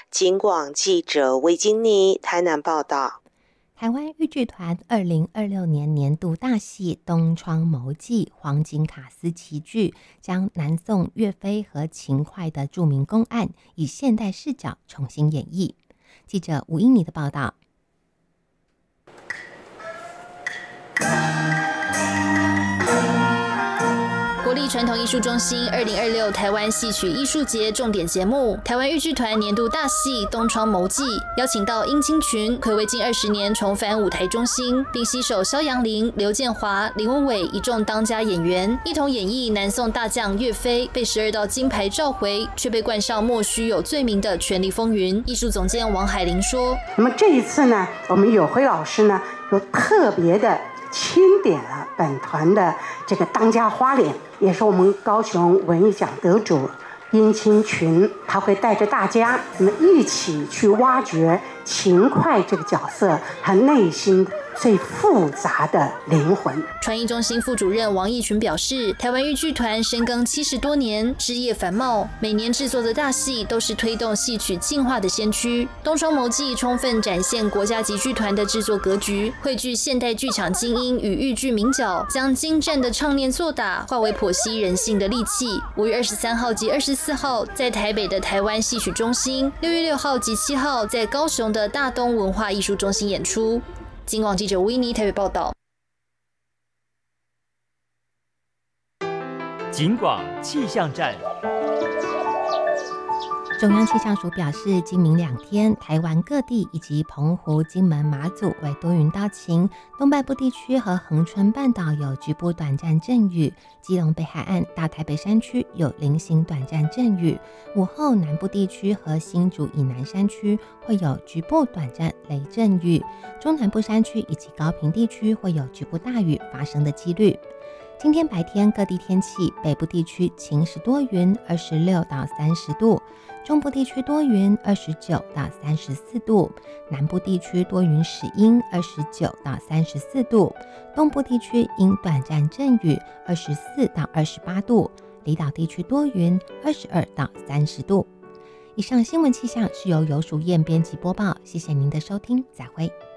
警广记者魏金妮台南报道。 台湾豫剧团2026年年度大戏《东窗谋记》黄金卡司齐聚，将南宋岳飞和秦桧的著名公案以现代视角重新演绎。记者吴英妮的报道。 国立传统艺术中心2026台湾戏曲艺术节重点节目，台湾豫剧团年度大戏《东窗谋记》，邀请到殷清群，睽违近20年重返舞台中心，并携手萧扬林、刘建华、林文伟一众当家演员，一同演绎南宋大将岳飞被12道金牌召回，却被冠上莫须有罪名的权力风云。艺术总监王海玲说：“ 那么这一次呢，我们有辉老师呢，有特别的钦点了本团的这个当家花脸，也是我们高雄文艺奖得主殷清群，他会带着大家一起去挖掘秦桧这个角色和内心最复杂的灵魂。” 传艺中心副主任王义群表示，台湾豫剧团深耕70多年，枝叶繁茂，每年制作的大戏都是推动戏曲进化的先驱。东窗谋记充分展现国家级剧团的制作格局，汇聚现代剧场精英与豫剧名角，将精湛的唱念做打化为剖析人性的利器。5月23号及24号在台北的台湾戏曲中心，6月6号及7号在高雄的大东文化艺术中心演出。警广记者吴依妮台北报道。 警广气象站。 中央气象署表示，今明2天，台湾各地以及澎湖、金门、马祖为多云到晴，东半部地区和恒春半岛有局部短暂阵雨，基隆北海岸、大台北山区有零星短暂阵雨，午后南部地区和新竹以南山区会有局部短暂雷阵雨，中南部山区以及高屏地区会有局部大雨发生的几率。今天白天各地天气，北部地区晴时多云，26到30度，中部地区多云，29到34度，南部地区多云时阴，29到34度，东部地区因短暂阵雨，24到28度，离岛地区多云，22到30度。以上新闻气象是由游淑燕编辑播报，谢谢您的收听，再会。